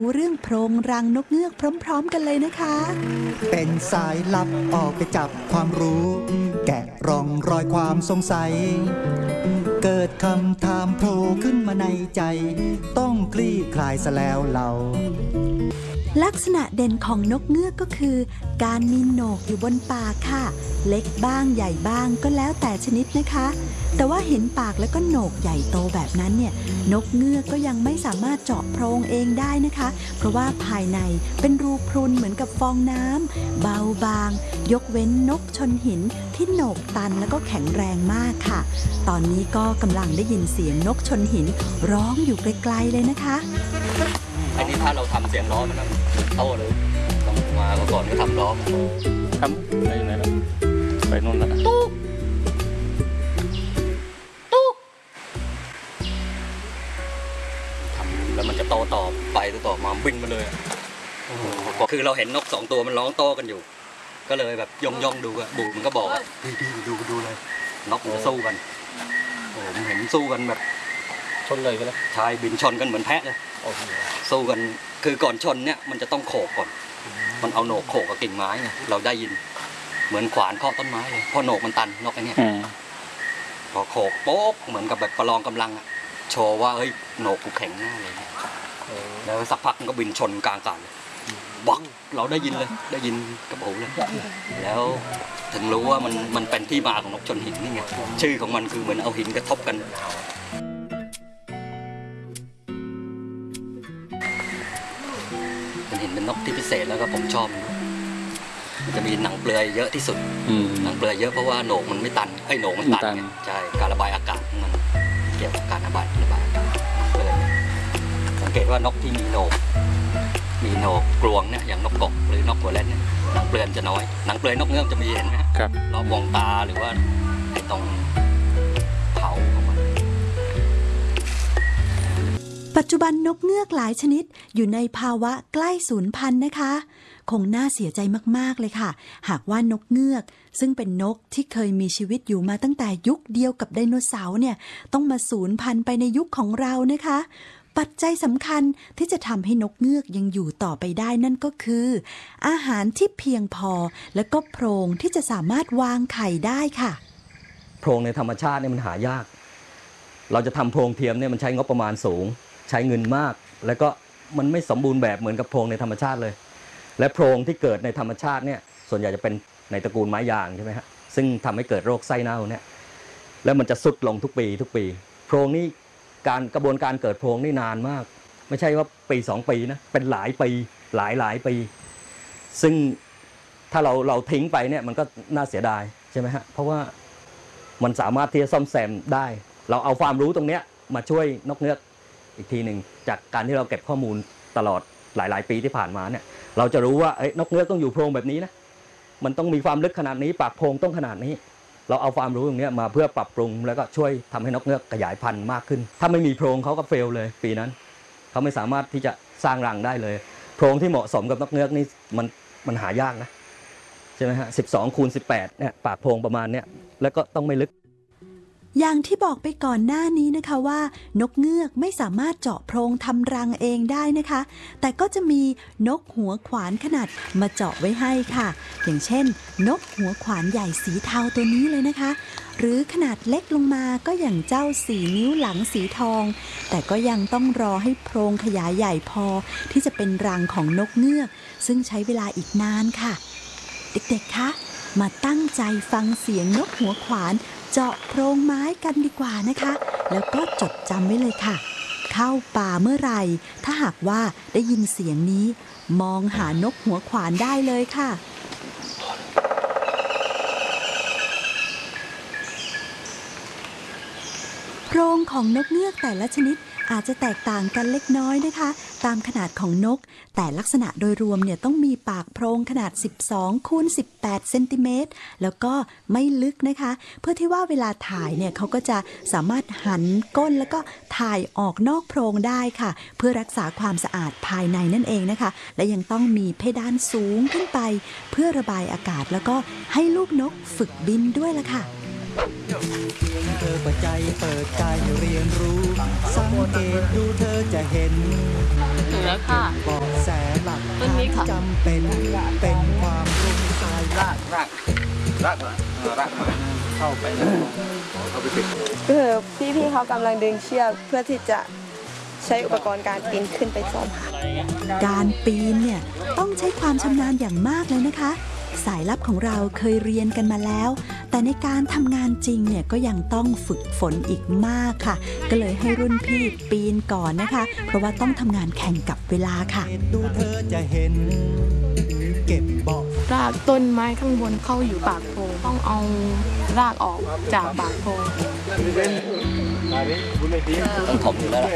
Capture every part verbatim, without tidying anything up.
เรื่องโพรงรังนกเงือกพร้อมๆกันเลยนะคะเป็นสายลับออกไปจับความรู้แกะร่องรอยความสงสัยเกิดคำถามโผล่ขึ้นมาในใจต้องคลี่คลายซะแล้วเราลักษณะเด่นของนกเงือกก็คือการมีโหนกอยู่บนปากค่ะเล็กบ้างใหญ่บ้างก็แล้วแต่ชนิดนะคะแต่ว่าเห็นปากแล้วก็โหนกใหญ่โตแบบนั้นเนี่ยนกเงือกก็ยังไม่สามารถเจาะโพรงเองได้นะคะเพราะว่าภายในเป็นรูพรุนเหมือนกับฟองน้ำเบาบางยกเว้นนกชนหินที่โหนกตันแล้วก็แข็งแรงมากค่ะตอนนี้ก็กำลังได้ยินเสียงนกชนหินร้องอยู่ไกลๆเลยนะคะอันนี้ถ้าเราทำเสียงร้องมันต้องโตเลยต้องมาก่อนก็ทำร้องทำไปไหนแล้วไปนู่นแล้วตุ๊กตุ๊กทำแล้วมันจะโตต่อไปต่อมาบินมาเลยคือเราเห็นนกสองตัวมันร้องโตกันอยู่ก็เลยแบบย่องย่องดูอะบุกมันก็บอกว่าดีๆดูดูเลยนกมันจะสู้กันโอ้ผมเห็นสู้กันแบบชนเลยกันแล้วชายบินชนกันเหมือนแพะเลยสู้กันคือก่อนชนเนี่ยมันจะต้องโขกก่อนมันเอาโหนกโขกกับกิ่งไม้ไงเราได้ยินเหมือนขวานเคาะต้นไม้เลยพอโหนกมันตันนกไอ้นี่พอโขกโป๊กเหมือนกับแบบประลองกำลังอะโชว์ว่าเฮ้ยโหนกกูแข็งหน้าเลยแล้วสักพักมันก็บินชนกลางอากาศเลยบักเราได้ยินเลยได้ยินกระโปรงเลยแล้วถึงรู้ว่ามันมันเป็นที่มาของนกชนหินนี่ไงชื่อของมันคือเหมือนเอาหินกระทบกันเห็นเป็นนกที่พิเศษแล้วก็ผมชอบมันจะมีหนังเปลือยเยอะที่สุดหนังเปลือยเยอะเพราะว่าโหนกมันไม่ตันไอ้โหนกมันตันใช่การระบายอากาศมันเกี่ยวกับการระบายระบายอากาศเปลือยสังเกตว่านกที่มีโหนกมีโหนกกลวงเนี่ยอย่างนกกบหรือนกหัวแรดเนี่ยหนังเปลือยจะน้อยหนังเปลือยนกเงือกจะมีเห็นไหมครับรอบวงตาหรือว่าไอ้ตรงเขาของมันปัจจุบันนกเงือกหลายชนิดอยู่ในภาวะใกล้สูญพันธุ์นะคะคงน่าเสียใจมากๆเลยค่ะหากว่านกเงือกซึ่งเป็นนกที่เคยมีชีวิตอยู่มาตั้งแต่ยุคเดียวกับไดโนเสาร์เนี่ยต้องมาสูญพันธุ์ไปในยุคของเรานะคะปัจจัยสำคัญที่จะทำให้นกเงือกยังอยู่ต่อไปได้นั่นก็คืออาหารที่เพียงพอและก็โพรงที่จะสามารถวางไข่ได้ค่ะโพรงในธรรมชาติเนี่ยมันหายากเราจะทำโพรงเทียมเนี่ยมันใช้งบประมาณสูงใช้เงินมากแล้วก็มันไม่สมบูรณ์แบบเหมือนกับโพรงในธรรมชาติเลยและโพรงที่เกิดในธรรมชาติเนี่ยส่วนใหญ่จะเป็นในตระกูลไม้ยางใช่ไหมฮะซึ่งทำให้เกิดโรคไส้เน่าเนี่ยแล้วมันจะทรุดลงทุกปีทุกปีโพรงนี่การกระบวนการเกิดโพรงนี่นานมากไม่ใช่ว่าปีสองปีนะเป็นหลายปีหลายหลายปีซึ่งถ้าเราเราทิ้งไปเนี่ยมันก็น่าเสียดายใช่ไหมฮะเพราะว่ามันสามารถที่จะซ่อมแซมได้เราเอาความรู้ตรงนี้มาช่วยนกเงือกอีกทีหนึ่งจากการที่เราเก็บข้อมูลตลอดหลายๆปีที่ผ่านมาเนี่ยเราจะรู้ว่าเอ้ยนกเงือกต้องอยู่โพรงแบบนี้นะมันต้องมีความลึกขนาดนี้ปากโพรงต้องขนาดนี้เราเอาความรู้ตรงนี้มาเพื่อปรับปรุงแล้วก็ช่วยทำให้นกเงือกขยายพันธุ์มากขึ้นถ้าไม่มีโพรงเขาก็เฟลเลยปีนั้นเขาไม่สามารถที่จะสร้างรังได้เลยโพรงที่เหมาะสมกับนกเงือกนี่มันมันหายากนะใช่ไหมฮะสิบสองคูณสิบแปดเนี่ยปากโพรงประมาณเนี้ยแล้วก็ต้องไม่ลึกอย่างที่บอกไปก่อนหน้านี้นะคะว่านกเงือกไม่สามารถเจาะโพรงทำรังเองได้นะคะแต่ก็จะมีนกหัวขวานขนาดมาเจาะไว้ให้ค่ะอย่างเช่นนกหัวขวานใหญ่สีเทาตัวนี้เลยนะคะหรือขนาดเล็กลงมาก็อย่างเจ้าสี่นิ้วหลังสีทองแต่ก็ยังต้องรอให้โพรงขยายใหญ่พอที่จะเป็นรังของนกเงือกซึ่งใช้เวลาอีกนานค่ะเด็กๆคะมาตั้งใจฟังเสียงนกหัวขวานเจาะโพรงไม้กันดีกว่านะคะแล้วก็จดจำไว้เลยค่ะเข้าป่าเมื่อไหร่ถ้าหากว่าได้ยินเสียงนี้มองหานกหัวขวานได้เลยค่ะโพรงของนกเงือกแต่ละชนิดอาจจะแตกต่างกันเล็กน้อยนะคะตามขนาดของนกแต่ลักษณะโดยรวมเนี่ยต้องมีปากโพรงขนาดสิบสองคูณสิบแปดเซนติเมตรแล้วก็ไม่ลึกนะคะเพื่อที่ว่าเวลาถ่ายเนี่ยเขาก็จะสามารถหันก้นแล้วก็ถ่ายออกนอกโพรงได้ค่ะเพื่อรักษาความสะอาดภายในนั่นเองนะคะและยังต้องมีเพดานสูงขึ้นไปเพื่อระบายอากาศแล้วก็ให้ลูกนกฝึกบินด้วยล่ะค่ะเธอเปิดใจเปิดกายเรียนรู้ สังเกตดูเธอจะเห็นถึงแล้วค่ะบอกแสหลักต้นนี้ค่ะจำเป็นเป็นความรู้สายรากรากรากเหรอเออรากเข้าไปเข้าไปติดคือพี่ๆเขากำลังดึงเชือกเพื่อที่จะใช้อุปกรณ์การปีนขึ้นไปซ่อมค่ะการปีนเนี่ยต้องใช้ความชำนาญอย่างมากเลยนะคะ สายลับของเราเคยเรียนกันมาแล้ว แต่ในการทำงานจริงเนี่ยก็ยังต้องฝึกฝนอีกมากค่ะ ก็เลยให้รุ่นพี่ปีนก่อนนะคะ เพราะว่าต้องทำงานแข่งกับเวลาค่ะดูเธอจะเห็น เก็บบอกรากต้นไม้ข้างบนเข้าอยู่ปากโพรงต้องเอารากออกจากปากโพรงต้องถมอยู่แล้วล่ะ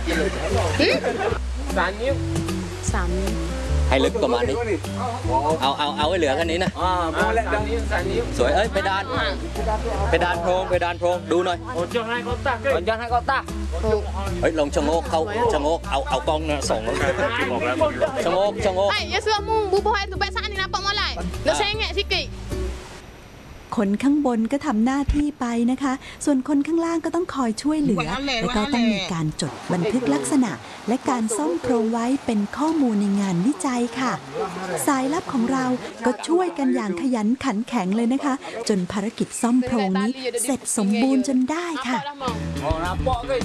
สามนิ้วให้ลึกประมาณนี้ เอาเอาเอาไว้เหลือแค่นี้นะอ่าพอแล้วนิ้วสามนิ้วสวยเอ้ยเพดานเพดานโพรงเพดานโพรงดูหน่อยโอ้ยให้เขาตักเลยย้อนให้เขาตักเฮ้ยลองชะโงกเข้าชะโงกเอาเอากล้องเนี่ยส่องลงชะโงกชะโงก Ay, ya sudah mau bubuh itu pesan ni nampak malai. Dah saya ingat sikit. คนข้างบนก็ทำหน้าที่ไปนะคะ ส่วนคนข้างล่างก็ต้องคอยช่วยเหลือ และก็ต้องมีการจดบันทึกลักษณะ และการซ่อมโพรงไว้เป็นข้อมูลในงานวิจัยค่ะ สายลับของเราก็ช่วยกันอย่างขยันขันแข็งเลยนะคะ จนภารกิจซ่อมโพรงนี้เสร็จสมบูรณ์จนได้ค่ะ Nampak dah mau. โอ้nampak ke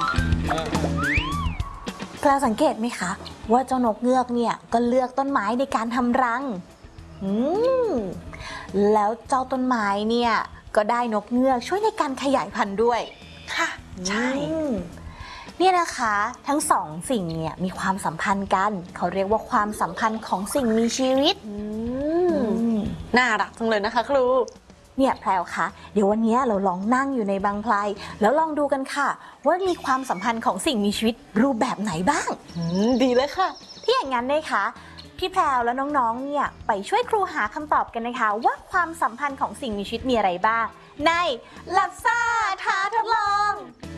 แปลสังเกตไหมคะ ว่าเจ้านกเงือกเนี่ยก็เลือกต้นไม้ในการทำรังอืมแล้วเจ้าต้นไม้เนี่ยก็ได้นกเงือกช่วยในการขยายพันธุ์ด้วยค่ะใช่เนี่ยนะคะทั้งสองสิ่งเนี่ยมีความสัมพันธ์กันเขาเรียกว่าความสัมพันธ์ของสิ่งมีชีวิตน่ารักจังเลยนะคะครูเนี่ยแพรวคะเดี๋ยววันนี้เราลองนั่งอยู่ในบางไพลแล้วลองดูกันค่ะว่ามีความสัมพันธ์ของสิ่งมีชีวิตรูปแบบไหนบ้างดีเลยค่ะที่อย่างนั้นนะคะพี่แพรวและน้องๆเนี่ยไปช่วยครูหาคำตอบกันนะคะว่าความสัมพันธ์ของสิ่งมีชีวิตมีอะไรบ้างในหลับซ่าท้าทดลอง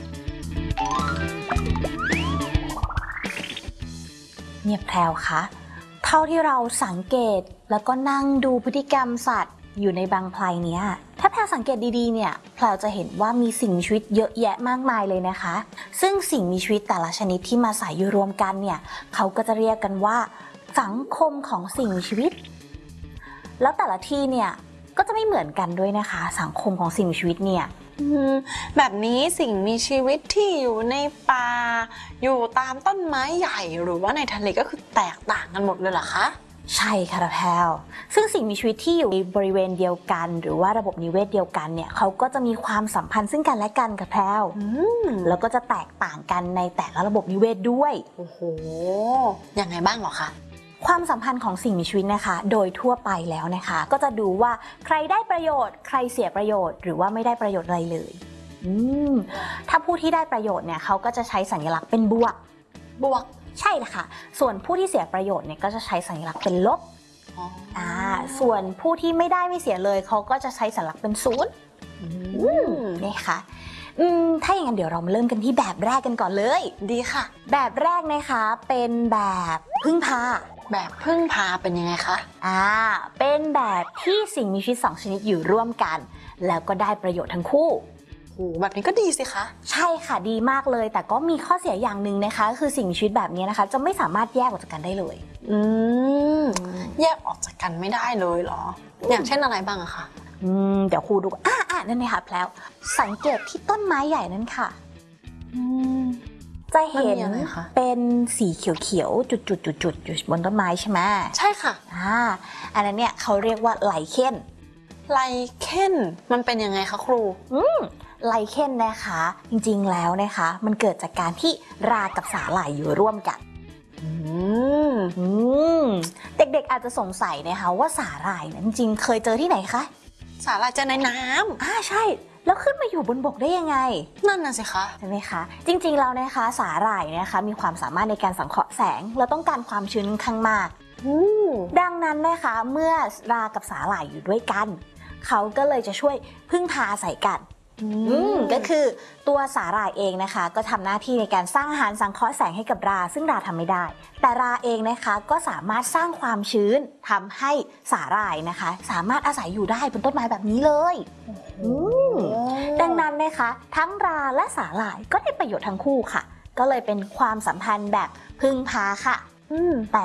เนี่ยแพรวคะเท่าที่เราสังเกตแล้วก็นั่งดูพฤติกรรมสัตว์อยู่ในบางไพลเนี้ยถ้าแพรสังเกตดีๆเนี่ยแพรจะเห็นว่ามีสิ่งมีชีวิตเยอะแยะมากมายเลยนะคะซึ่งสิ่งมีชีวิตแต่ละชนิดที่มาอาศัยอยู่รวมกันเนี่ยเขาก็จะเรียกกันว่าสังคมของสิ่งมีชีวิตแล้วแต่ละที่เนี่ยก็จะไม่เหมือนกันด้วยนะคะสังคมของสิ่งมีชีวิตเนี่ยแบบนี้สิ่งมีชีวิตที่อยู่ในป่าอยู่ตามต้นไม้ใหญ่หรือว่าในทะเลก็คือแตกต่างกันหมดเลยเหรอคะใช่ค่ะแพรวซึ่งสิ่งมีชีวิตที่อยู่ในบริเวณเดียวกันหรือว่าระบบนิเวศเดียวกันเนี่ยเขาก็จะมีความสัมพันธ์ซึ่งกันและกันค่ะแพรวแล้วก็จะแตกต่างกันในแต่ละระบบนิเวศด้วยโอ้โหยังไงบ้างหรอคะความสัมพันธ์ของสิ่งมีชีวิตนะคะโดยทั่วไปแล้วนะคะก็จะดูว่าใครได้ประโยชน์ใครเสียประโยชน์หรือว่าไม่ได้ประโยชน์อะไรเลยอืมถ้าผู้ที่ได้ประโยชน์เนี่ยเขาก็จะใช้สัญลักษณ์เป็นบวกบวกใช่ละค่ะส่วนผู้ที่เสียประโยชน์เนี่ยก็จะใช้สัญลักษณ์เป็นลบอ่าส่วนผู้ที่ไม่ได้ไม่เสียเลยเขาก็จะใช้สัญลักษณ์เป็นศูนย์นี่ค่ะอืมถ้าอย่างนั้นเดี๋ยวเรามาเริ่มกันที่แบบแรกกันก่อนเลยดีค่ะแบบแรกนะคะเป็นแบบพึ่งพาแบบพึ่งพาเป็นยังไงคะอ่าเป็นแบบที่สิ่งมีชีวิตสองชนิดอยู่ร่วมกันแล้วก็ได้ประโยชน์ทั้งคู่โอ้แบบนี้ก็ดีสิคะใช่ค่ะดีมากเลยแต่ก็มีข้อเสียอย่างหนึ่งนะคะคือสิ่งมีชีวิตแบบนี้นะคะจะไม่สามารถแยกออกจากกันได้เลยอืมแยกออกจากกันไม่ได้เลยเหรออย่างเช่นอะไรบ้างอะคะอืมเดี๋ยวครูดูอ่าอ่านั่นเลยค่ะแพลวสังเกตที่ต้นไม้ใหญ่นั่นค่ะอืมจะเห็นเป็นสีเขียวๆจุดๆๆๆอยู่บนต้นไม้ใช่ไหมใช่ค่ะอ่าอันนั้นเนี่ยเขาเรียกว่าไลเคนไลเคนมันเป็นยังไงคะครูอืมไลเคนนะคะจริงๆแล้วนะคะมันเกิดจากการที่รากับสาหร่ายอยู่ร่วมกันอืมอืมเด็กๆอาจจะสงสัยนะคะว่าสาหร่ายนั้นจริงๆเคยเจอที่ไหนคะสาหร่ายเจอในน้ำอ่าใช่แล้วขึ้นมาอยู่บนบกได้ยังไงนั่นน่ะสิคะใช่ไหมคะจริงๆแล้วนะคะสาหร่ายนะคะมีความสามารถในการสังเคราะห์แสงและต้องการความชื้นค่อนข้างมากดังนั้นนะคะเมื่อรากับสาหร่ายอยู่ด้วยกันเขาก็เลยจะช่วยพึ่งพาอาศัยกันก็คือตัวสาหร่ายเองนะคะก็ทำหน้าที่ในการสร้างอาหารสังเคราะห์แสงให้กับราซึ่งราทำไม่ได้แต่ราเองนะคะก็สามารถสร้างความชื้นทำให้สาหร่ายนะคะสามารถอาศัยอยู่ได้บนต้นไม้แบบนี้เลยโอ้ดังนั้นนะคะทั้งราและสาหร่ายก็ได้ประโยชน์ทั้งคู่ค่ะก็เลยเป็นความสัมพันธ์แบบพึ่งพาค่ะอืมแต่